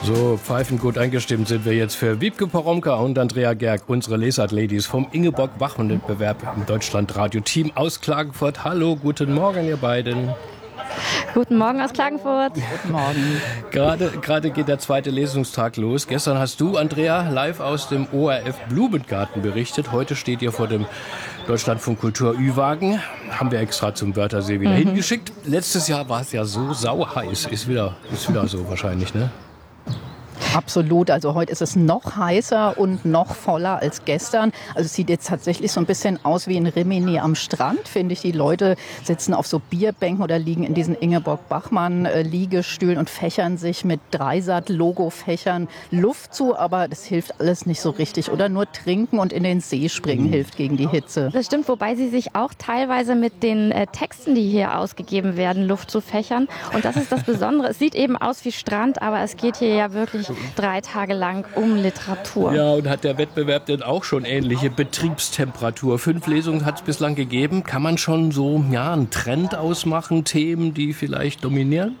So pfeifend gut eingestimmt sind wir jetzt für Wiebke Poromka und Andrea Gerg, unsere Lesart-Ladies vom Ingeborg-Bachmann-Wettbewerb im Deutschland-Radio-Team aus Klagenfurt. Hallo, guten Morgen, ihr beiden. Guten Morgen aus Klagenfurt. Guten Morgen. Gerade geht der zweite Lesungstag los. Gestern hast du, Andrea, live aus dem ORF Blumengarten berichtet. Heute steht ihr vor dem Deutschlandfunk Kultur Ü-Wagen. Haben wir extra zum Wörthersee wieder hingeschickt. Letztes Jahr war es ja so sauheiß. Ist wieder so wahrscheinlich, ne? Absolut, also heute ist es noch heißer und noch voller als gestern. Also es sieht jetzt tatsächlich so ein bisschen aus wie in Rimini am Strand, finde ich. Die Leute sitzen auf so Bierbänken oder liegen in diesen Ingeborg-Bachmann-Liegestühlen und fächern sich mit Dreisat-Logo-Fächern Luft zu. Aber das hilft alles nicht so richtig. Oder nur trinken und in den See springen hilft gegen die Hitze. Das stimmt, wobei sie sich auch teilweise mit den Texten, die hier ausgegeben werden, Luft zu fächern. Und das ist das Besondere. Es sieht eben aus wie Strand, aber es geht hier ja wirklich 3 Tage lang um Literatur. Ja, und hat der Wettbewerb denn auch schon ähnliche Betriebstemperatur? 5 Lesungen hat es bislang gegeben. Kann man schon so einen Trend ausmachen, Themen, die vielleicht dominieren?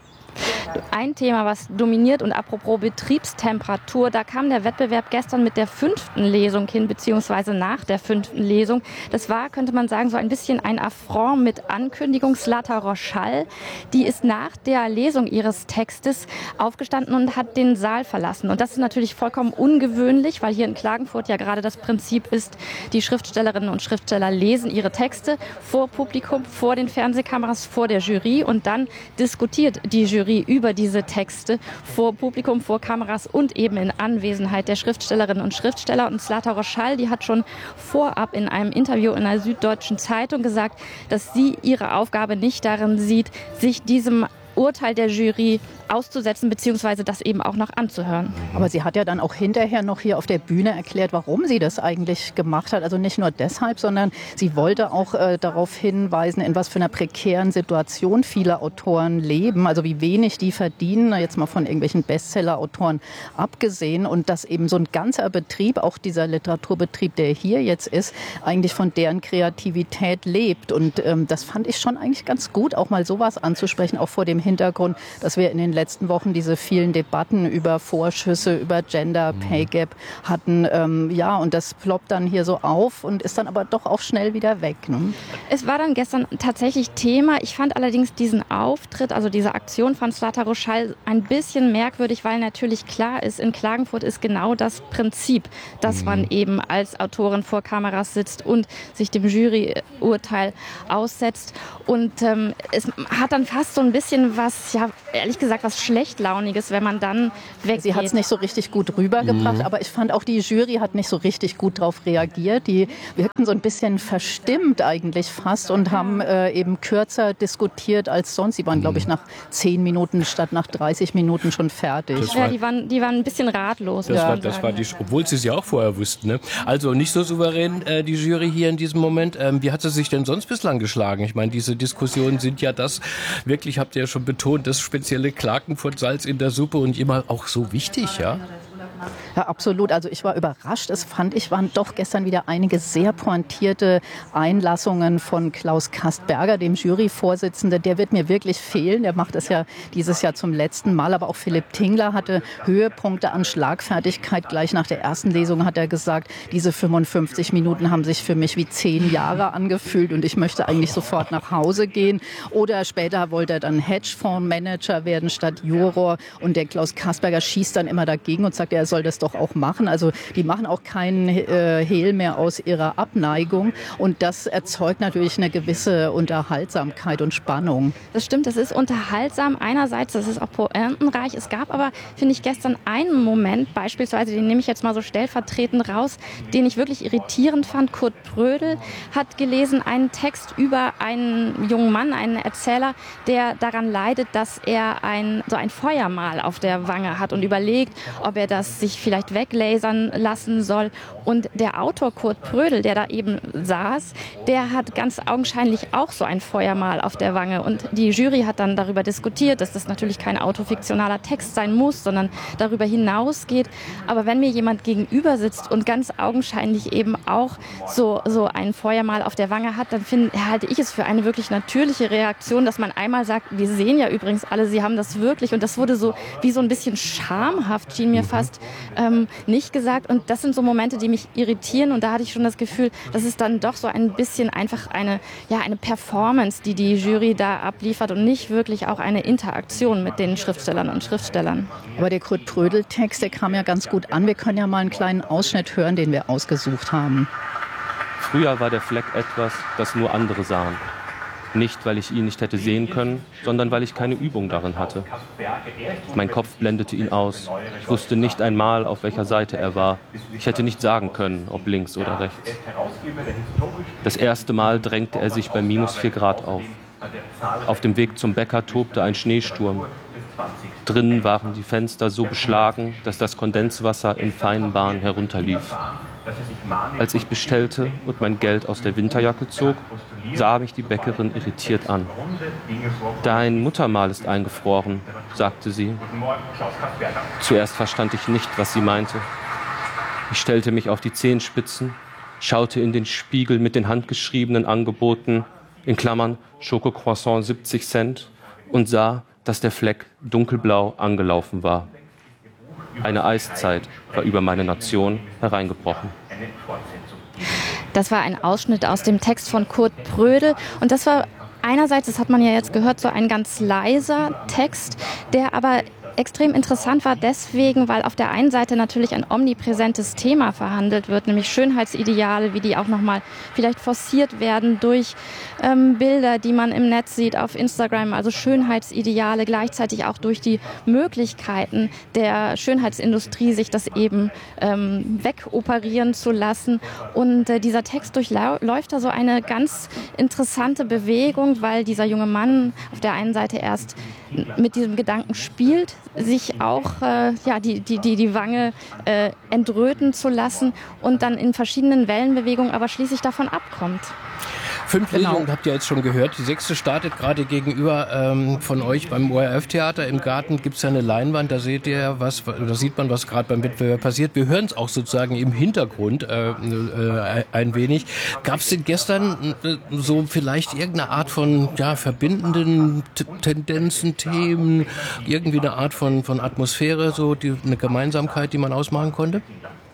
Ein Thema, was dominiert, und apropos Betriebstemperatur, da kam der Wettbewerb gestern mit der 5. Lesung hin, beziehungsweise nach der 5. Lesung. Das war, könnte man sagen, so ein bisschen ein Affront mit Ankündigung. Zlata Roschall, die ist nach der Lesung ihres Textes aufgestanden und hat den Saal verlassen. Und das ist natürlich vollkommen ungewöhnlich, weil hier in Klagenfurt ja gerade das Prinzip ist, die Schriftstellerinnen und Schriftsteller lesen ihre Texte vor Publikum, vor den Fernsehkameras, vor der Jury, und dann diskutiert die Jury über diese Texte vor Publikum, vor Kameras und eben in Anwesenheit der Schriftstellerinnen und Schriftsteller. Und Zlata Roschall, die hat schon vorab in einem Interview in einer Süddeutschen Zeitung gesagt, dass sie ihre Aufgabe nicht darin sieht, sich diesem Urteil der Jury auszusetzen, beziehungsweise das eben auch noch anzuhören. Aber sie hat ja dann auch hinterher noch hier auf der Bühne erklärt, warum sie das eigentlich gemacht hat. Also nicht nur deshalb, sondern sie wollte auch darauf hinweisen, in was für einer prekären Situation viele Autoren leben. Also wie wenig die verdienen, jetzt mal von irgendwelchen Bestseller-Autoren abgesehen. Und dass eben so ein ganzer Betrieb, auch dieser Literaturbetrieb, der hier jetzt ist, eigentlich von deren Kreativität lebt. Und das fand ich schon eigentlich ganz gut, auch mal sowas anzusprechen, auch vor dem Hintergrund, dass wir in den letzten Wochen diese vielen Debatten über Vorschüsse, über Gender Pay Gap hatten. Und das ploppt dann hier so auf und ist dann aber doch auch schnell wieder weg. Ne? Es war dann gestern tatsächlich Thema. Ich fand allerdings diesen Auftritt, also diese Aktion von Zlata Roschall, ein bisschen merkwürdig, weil natürlich klar ist, in Klagenfurt ist genau das Prinzip, dass man eben als Autorin vor Kameras sitzt und sich dem Juryurteil aussetzt. Und es hat dann fast so ein bisschen was, ja, ehrlich gesagt, was Schlechtlauniges, wenn man dann weggeht. Sie hat es nicht so richtig gut rübergebracht, aber ich fand auch, die Jury hat nicht so richtig gut darauf reagiert. Die wirkten so ein bisschen verstimmt eigentlich fast und haben eben kürzer diskutiert als sonst. Sie waren, glaube ich, nach 10 Minuten statt nach 30 Minuten schon fertig. Die waren ein bisschen ratlos. Das war obwohl sie es ja auch vorher wussten. Ne? Also nicht so souverän, die Jury hier in diesem Moment. Wie hat sie sich denn sonst bislang geschlagen? Ich meine, diese Diskussionen sind ja das, wirklich habt ihr ja schon betont, das spezielle Klagenfurt-Salz in der Suppe und immer auch so wichtig, ja? Ja, absolut. Also ich war überrascht. Waren doch gestern wieder einige sehr pointierte Einlassungen von Klaus Kastberger, dem Juryvorsitzenden. Der wird mir wirklich fehlen. Der macht das ja dieses Jahr zum letzten Mal. Aber auch Philipp Tingler hatte Höhepunkte an Schlagfertigkeit. Gleich nach der ersten Lesung hat er gesagt, diese 55 Minuten haben sich für mich wie 10 Jahre angefühlt und ich möchte eigentlich sofort nach Hause gehen. Oder später wollte er dann Hedgefondsmanager werden statt Juror. Und der Klaus Kastberger schießt dann immer dagegen und sagt, er soll das doch auch machen. Also die machen auch keinen Hehl mehr aus ihrer Abneigung. Und das erzeugt natürlich eine gewisse Unterhaltsamkeit und Spannung. Das stimmt, das ist unterhaltsam einerseits, das ist auch pointenreich. Es gab aber, finde ich, gestern einen Moment, beispielsweise, den nehme ich jetzt mal so stellvertretend raus, den ich wirklich irritierend fand. Kurt Brödel hat gelesen einen Text über einen jungen Mann, einen Erzähler, der daran leidet, dass er so ein Feuermal auf der Wange hat und überlegt, ob er das sich vielleicht weglasern lassen soll. Und der Autor Kurt Prödel, der da eben saß, der hat ganz augenscheinlich auch so ein Feuermal auf der Wange. Und die Jury hat dann darüber diskutiert, dass das natürlich kein autofiktionaler Text sein muss, sondern darüber hinausgeht. Aber wenn mir jemand gegenüber sitzt und ganz augenscheinlich eben auch so ein Feuermal auf der Wange hat, dann halte ich es für eine wirklich natürliche Reaktion, dass man einmal sagt, wir sehen ja übrigens alle, Sie haben das wirklich. Und das wurde so wie so ein bisschen schamhaft, schien mir fast nicht gesagt. Und das sind so Momente, die mich irritieren. Und da hatte ich schon das Gefühl, das ist dann doch so ein bisschen einfach eine Performance, die die Jury da abliefert und nicht wirklich auch eine Interaktion mit den Schriftstellern und Schriftstellern. Aber der Kurt Prödel-Text, der kam ja ganz gut an. Wir können ja mal einen kleinen Ausschnitt hören, den wir ausgesucht haben. Früher war der Fleck etwas, das nur andere sahen. Nicht, weil ich ihn nicht hätte sehen können, sondern weil ich keine Übung darin hatte. Mein Kopf blendete ihn aus. Ich wusste nicht einmal, auf welcher Seite er war. Ich hätte nicht sagen können, ob links oder rechts. Das erste Mal drängte er sich bei -4 Grad auf. Auf dem Weg zum Bäcker tobte ein Schneesturm. Drinnen waren die Fenster so beschlagen, dass das Kondenswasser in feinen Bahnen herunterlief. Als ich bestellte und mein Geld aus der Winterjacke zog, sah mich die Bäckerin irritiert an. »Dein Muttermal ist eingefroren«, sagte sie. Zuerst verstand ich nicht, was sie meinte. Ich stellte mich auf die Zehenspitzen, schaute in den Spiegel mit den handgeschriebenen Angeboten, in Klammern Schokocroissant 70 Cent, und sah, dass der Fleck dunkelblau angelaufen war. Eine Eiszeit war über meine Nation hereingebrochen. Das war ein Ausschnitt aus dem Text von Kurt Prödel. Und das war einerseits, das hat man ja jetzt gehört, so ein ganz leiser Text, der aber extrem interessant war deswegen, weil auf der einen Seite natürlich ein omnipräsentes Thema verhandelt wird, nämlich Schönheitsideale, wie die auch nochmal vielleicht forciert werden durch Bilder, die man im Netz sieht, auf Instagram, also Schönheitsideale, gleichzeitig auch durch die Möglichkeiten der Schönheitsindustrie, sich das eben wegoperieren zu lassen. Und dieser Text durchläuft da so eine ganz interessante Bewegung, weil dieser junge Mann auf der einen Seite erst mit diesem Gedanken spielt, sich auch die Wange entröten zu lassen und dann in verschiedenen Wellenbewegungen aber schließlich davon abkommt. 5 Lesungen habt ihr jetzt schon gehört. Die 6. startet gerade gegenüber von euch beim ORF-Theater. Im Garten gibt es ja eine Leinwand, da seht ihr da sieht man, was gerade beim Wettbewerb passiert. Wir hören es auch sozusagen im Hintergrund ein wenig. Gab es denn gestern so vielleicht irgendeine Art von verbindenden Tendenzen, Themen, irgendwie eine Art von Atmosphäre, eine Gemeinsamkeit, die man ausmachen konnte?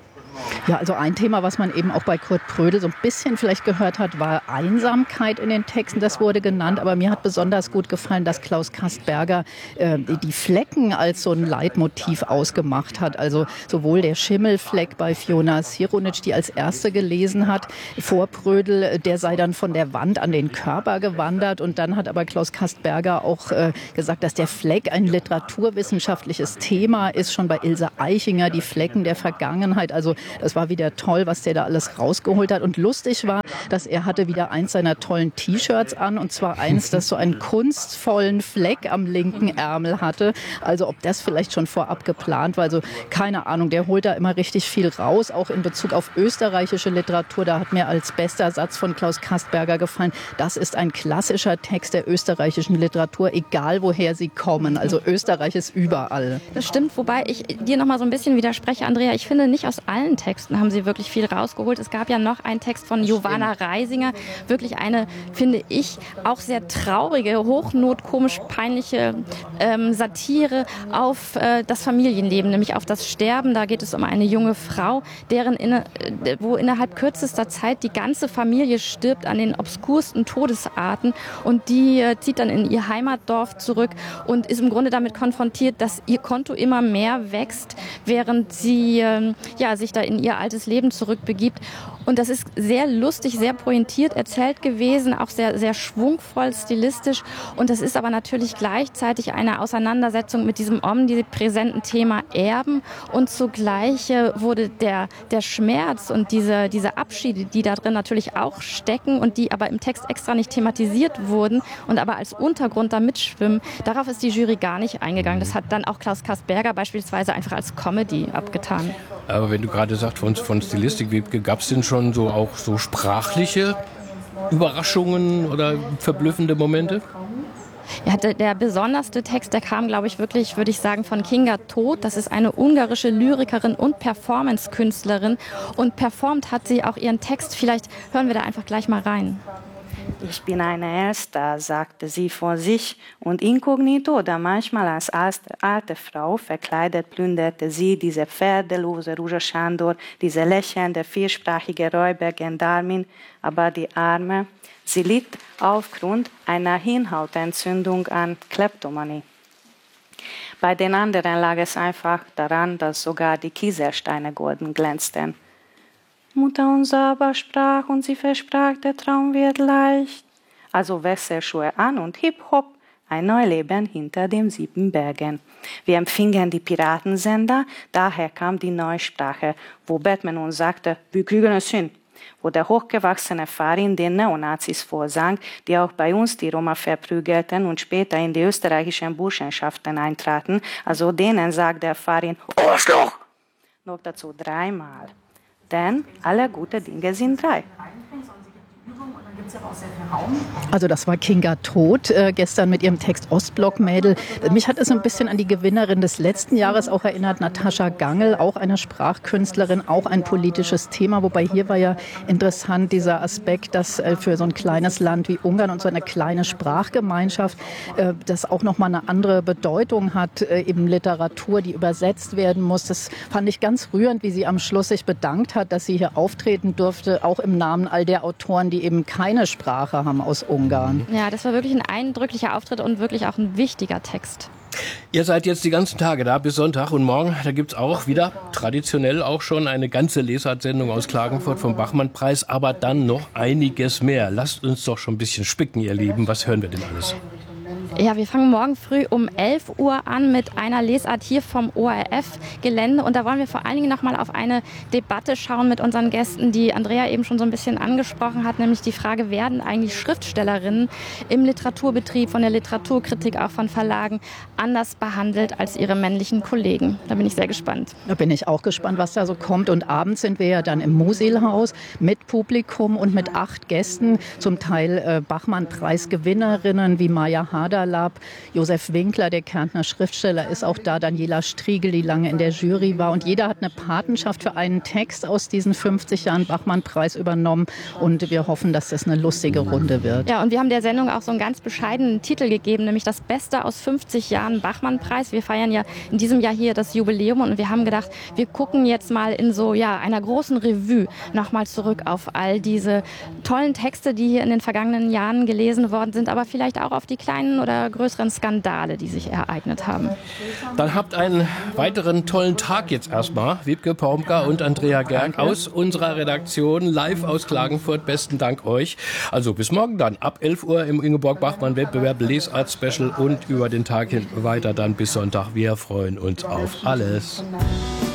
Ja, also ein Thema, was man eben auch bei Kurt Prödel so ein bisschen vielleicht gehört hat, war Einsamkeit in den Texten. Das wurde genannt, aber mir hat besonders gut gefallen, dass Klaus Castberger die Flecken als so ein Leitmotiv ausgemacht hat. Also sowohl der Schimmelfleck bei Fiona Sironic, die als erste gelesen hat, vor Prödel, der sei dann von der Wand an den Körper gewandert. Und dann hat aber Klaus Castberger auch gesagt, dass der Fleck ein literaturwissenschaftliches Thema ist, schon bei Ilse Aichinger, die Flecken der Vergangenheit. Also das war wieder toll, was der da alles rausgeholt hat. Und lustig war, dass er hatte wieder eins seiner tollen T-Shirts an. Und zwar eins, das so einen kunstvollen Fleck am linken Ärmel hatte. Also ob das vielleicht schon vorab geplant war. Also keine Ahnung, der holt da immer richtig viel raus. Auch in Bezug auf österreichische Literatur. Da hat mir als bester Satz von Klaus Castberger gefallen. Das ist ein klassischer Text der österreichischen Literatur, egal woher sie kommen. Also Österreich ist überall. Das stimmt, wobei ich dir noch mal so ein bisschen widerspreche, Andrea. Ich finde, nicht aus allen Texten haben sie wirklich viel rausgeholt. Es gab ja noch einen Text von Giovanna Reisinger, wirklich eine, finde ich, auch sehr traurige, hochnotkomisch peinliche Satire auf das Familienleben, nämlich auf das Sterben. Da geht es um eine junge Frau, wo innerhalb kürzester Zeit die ganze Familie stirbt an den obskursten Todesarten, und die zieht dann in ihr Heimatdorf zurück und ist im Grunde damit konfrontiert, dass ihr Konto immer mehr wächst, während sie sich da in ihr altes Leben zurückbegibt. Und das ist sehr lustig, sehr pointiert erzählt gewesen, auch sehr, sehr schwungvoll, stilistisch. Und das ist aber natürlich gleichzeitig eine Auseinandersetzung mit diesem omnipräsenten Thema Erben. Und zugleich wurde der Schmerz und diese Abschiede, die da drin natürlich auch stecken und die aber im Text extra nicht thematisiert wurden und aber als Untergrund da mitschwimmen, darauf ist die Jury gar nicht eingegangen. Das hat dann auch Klaus Kastberger beispielsweise einfach als Comedy abgetan. Aber wenn du gerade sagst, von Stilistik, gab es denn schon auch so sprachliche Überraschungen oder verblüffende Momente? Ja, der besonderste Text, der kam, glaube ich, wirklich, würde ich sagen, von Kinga Tóth. Das ist eine ungarische Lyrikerin und Performance-Künstlerin. Und performt hat sie auch ihren Text. Vielleicht hören wir da einfach gleich mal rein. Ich bin eine Elster, sagte sie vor sich, und inkognito oder manchmal als alte Frau verkleidet plünderte sie diese pferdelose Ruja Sándor, diese lächelnde, viersprachige Räuber Gendarmin, aber die Arme, sie litt aufgrund einer Hirnhautentzündung an Kleptomanie. Bei den anderen lag es einfach daran, dass sogar die Kieselsteine golden glänzten. Mutter unser aber sprach und sie versprach, der Traum wird leicht. Also Wechselschuhe an und hip-hop, ein Neuleben hinter den 7 Bergen. Wir empfingen die Piratensender, daher kam die Neusprache, wo Batman uns sagte, wir kriegen es hin. Wo der hochgewachsene Farin den Neonazis vorsang, die auch bei uns die Roma verprügelten und später in die österreichischen Burschenschaften eintraten, also denen sagt der Farin, Arschloch! Noch dazu 3-mal. Denn alle gute Dinge sind 3. Also das war Kinga Tóth gestern mit ihrem Text Ostblock-Mädel. Mich hat es ein bisschen an die Gewinnerin des letzten Jahres auch erinnert, Natascha Gangl, auch eine Sprachkünstlerin, auch ein politisches Thema. Wobei hier war ja interessant dieser Aspekt, dass für so ein kleines Land wie Ungarn und so eine kleine Sprachgemeinschaft das auch nochmal eine andere Bedeutung hat, eben Literatur, die übersetzt werden muss. Das fand ich ganz rührend, wie sie am Schluss sich bedankt hat, dass sie hier auftreten durfte, auch im Namen all der Autoren, die eben keine Sprache haben aus Ungarn. Ja, das war wirklich ein eindrücklicher Auftritt und wirklich auch ein wichtiger Text. Ihr seid jetzt die ganzen Tage da bis Sonntag und morgen, da gibt es auch wieder traditionell auch schon eine ganze Lesartsendung aus Klagenfurt vom Bachmann-Preis, aber dann noch einiges mehr. Lasst uns doch schon ein bisschen spicken, ihr Lieben. Was hören wir denn alles? Ja, wir fangen morgen früh um 11 Uhr an mit einer Lesart hier vom ORF-Gelände. Und da wollen wir vor allen Dingen noch mal auf eine Debatte schauen mit unseren Gästen, die Andrea eben schon so ein bisschen angesprochen hat, nämlich die Frage, werden eigentlich Schriftstellerinnen im Literaturbetrieb, von der Literaturkritik, auch von Verlagen, anders behandelt als ihre männlichen Kollegen? Da bin ich sehr gespannt. Da bin ich auch gespannt, was da so kommt. Und abends sind wir ja dann im Musilhaus mit Publikum und mit 8 Gästen, zum Teil Bachmann-Preisgewinnerinnen wie Maja Haderlap, Josef Winkler, der Kärntner Schriftsteller, ist auch da, Daniela Striegel, die lange in der Jury war. Und jeder hat eine Patenschaft für einen Text aus diesen 50 Jahren Bachmann-Preis übernommen. Und wir hoffen, dass das eine lustige Runde wird. Ja, und wir haben der Sendung auch so einen ganz bescheidenen Titel gegeben, nämlich das Beste aus 50 Jahren Bachmann-Preis. Wir feiern ja in diesem Jahr hier das Jubiläum und wir haben gedacht, wir gucken jetzt mal in so einer großen Revue nochmal zurück auf all diese tollen Texte, die hier in den vergangenen Jahren gelesen worden sind, aber vielleicht auch auf die kleinen oder größeren Skandale, die sich ereignet haben. Dann habt einen weiteren tollen Tag jetzt erstmal. Wiebke Pormka und Andrea Gerg aus unserer Redaktion, live aus Klagenfurt. Besten Dank euch. Also bis morgen dann, ab 11 Uhr im Ingeborg-Bachmann-Wettbewerb Lesart-Special und über den Tag hin weiter dann bis Sonntag. Wir freuen uns auf alles.